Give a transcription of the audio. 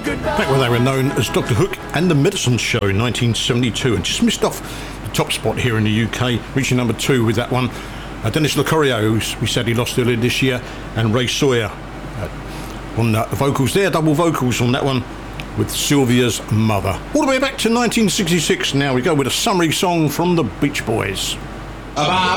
Back when they were known as Dr. Hook and the Medicine Show in 1972, and just missed off the top spot here in the UK, reaching number 2 with that one. Dennis Locorio, who we sadly lost earlier this year, and Ray Sawyer on the vocals there, double vocals on that one with Sylvia's Mother. All the way back to 1966 now. We go with a summary song from the Beach Boys. About